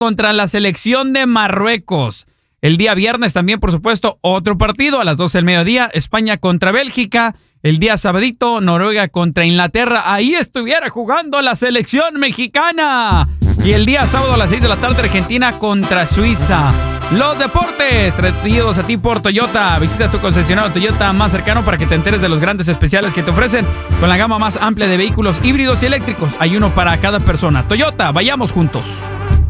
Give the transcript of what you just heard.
contra la selección de Marruecos. El día viernes también, por supuesto, otro partido a las 12 del mediodía, España contra Bélgica. El día sabadito, Noruega contra Inglaterra. Ahí estuviera jugando la selección mexicana. Y el día sábado a las 6 de la tarde, Argentina contra Suiza. Los deportes traídos a ti por Toyota. Visita tu concesionario Toyota más cercano para que te enteres de los grandes especiales que te ofrecen con la gama más amplia de vehículos híbridos y eléctricos. Hay uno para cada persona. Toyota, vayamos juntos.